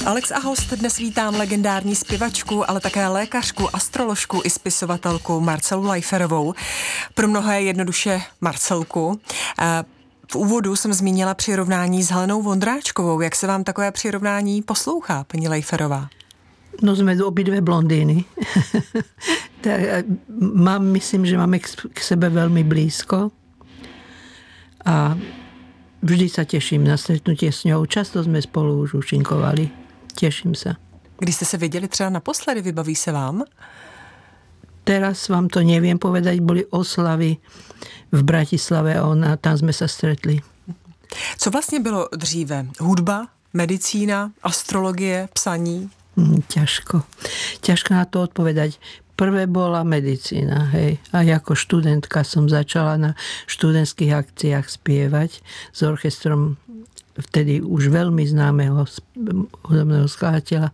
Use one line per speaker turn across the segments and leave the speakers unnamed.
Alex a host, dnes vítám legendární zpěvačku, ale také lékařku, astroložku i spisovatelku Marcelu Lajferovou. Pro mnohé jednoduše Marcelku. V úvodu jsem zmínila přirovnání s Helenou Vondráčkovou. Jak se vám takové přirovnání poslouchá, paní Lajferová?
No sme obidve blondíny. Myslím, že máme k sebe veľmi blízko a vždy sa teším na stretnutie s ňou. Často sme spolu už účinkovali. Teším sa.
Kdy ste sa videli třeba naposledy, vybaví sa vám?
Teraz vám to neviem povedať. Boli oslavy v Bratislave a tam sme sa stretli.
Co vlastně bylo dříve? Hudba, medicína, astrologie, psaní?
Ťažko na to odpovedať. Prvé bola medicína, hej. A ako študentka som začala na študentských akciách spievať s orchestrom vtedy už veľmi známeho hudobného skladateľa.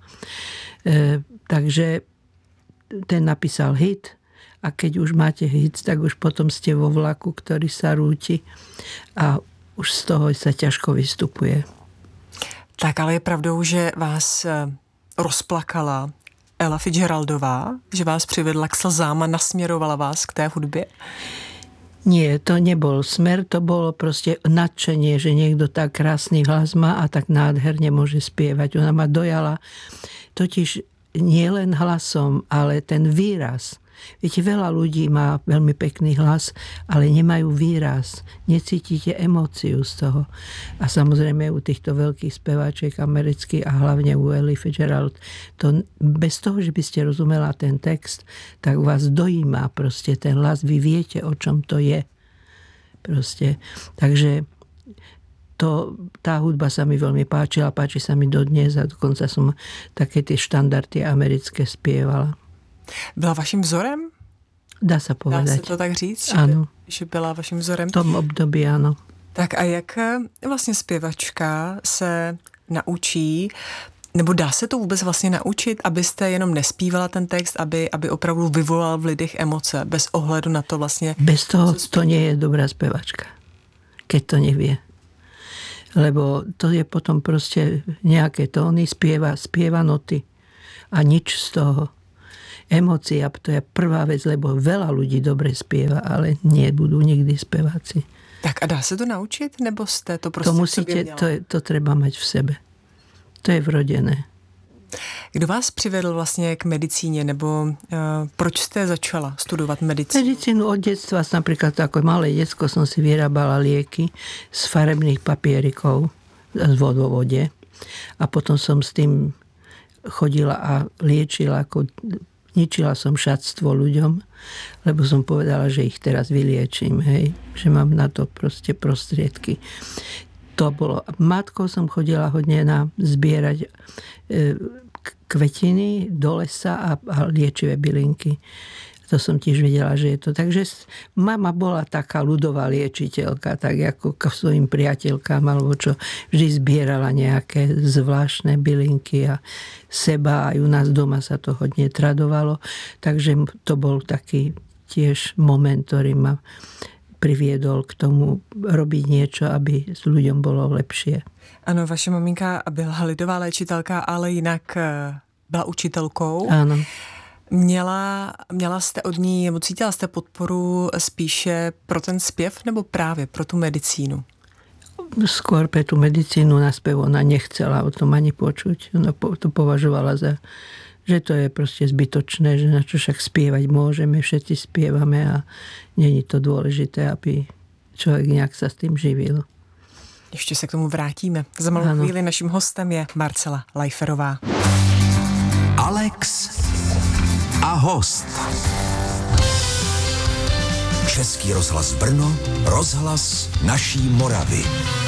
Takže ten napísal hit a keď už máte hit, tak už potom ste vo vlaku, ktorý sa rúti a už z toho sa ťažko vystupuje.
Tak, ale je pravdou, že vás rozplakala Ella Fitzgeraldová, že vás přivedla k slzám a nasměrovala vás k té hudbě?
Nie, to nebol smer, to bolo proste nadšenie, že niekto tak krásny hlas má a tak nádherne môže spievať. Ona ma dojala totiž nie len hlasom, ale ten výraz. Viete, veľa ľudí má veľmi pekný hlas, ale nemajú výraz. Necítite emóciu z toho. A samozrejme u týchto veľkých speváčiek amerických a hlavne u Elly Fitzgerald, to bez toho, že by ste rozumela ten text, tak vás dojíma proste ten hlas. Vy viete, o čom to je. Proste. Takže tá hudba sa mi veľmi páčila, páči sa mi dodnes a dokonca som také tie štandardy americké spievala.
Byla vaším vzorem?
Dá sa povedať.
Dá se to tak říct? Že byla vaším vzorem?
V tom období, áno.
Tak a jak vlastně zpěvačka se naučí, nebo dá se to vůbec vlastně naučit, abyste jenom nespívala ten text, aby opravdu vyvolal v lidech emoce, bez ohledu na to vlastně...
Bez toho to nie je dobrá spevačka, keď to nevie. Lebo to je potom proste nejaké tóny, spieva noty a nič z toho. Emócia, to je prvá vec, lebo veľa ľudí dobre spieva, ale nebudú nikdy speváci.
Tak a dá se to naučit, nebo jste to prostě
to musíte, to treba mať v sebe. To je vrodené.
Kdo vás přivedl vlastně k medicíně, nebo proč jste začala studovat medicínu?
Medicínu od detstva, napríklad ako malé decko som si vyrábala lieky z farebných papierikov z vodovode a potom som s tým chodila a liečila, ničila som šatstvo ľuďom, lebo som povedala, že ich teraz vyliečím, hej, že mám na to proste prostriedky. To bolo. Matkou som chodila hodne zbierať kvetiny do lesa a liečivé bylinky. To som tiež vedela, že je to. Takže mama bola taká ľudová liečiteľka, tak ako k svojim priateľkám, alebo čo vždy zbierala nejaké zvláštne bylinky a seba, aj u nás doma sa to hodne tradovalo. Takže to bol taký tiež moment, ktorý ma priviedol k tomu robiť niečo, aby s ľuďom bolo lepšie.
Ano, vaše maminka byla lidová léčitelka, ale jinak byla učitelkou.
Áno.
Měla jste od ní, nebo cítila jste podporu spíše pro ten zpěv, nebo právě pro tu medicínu?
Skôr pre tú medicínu na spev ona nechcela o tom ani počuť. Ona to považovala za, že to je proste zbytočné, že na čo však spievať môžeme, všetci spievame a není to dôležité, aby človek nejak sa s tým živil.
Ještě se k tomu vrátíme. Za malou chvíli naším hostem je Marcela Lajferová.
Alex a host. Český rozhlas Brno, rozhlas naší Moravy.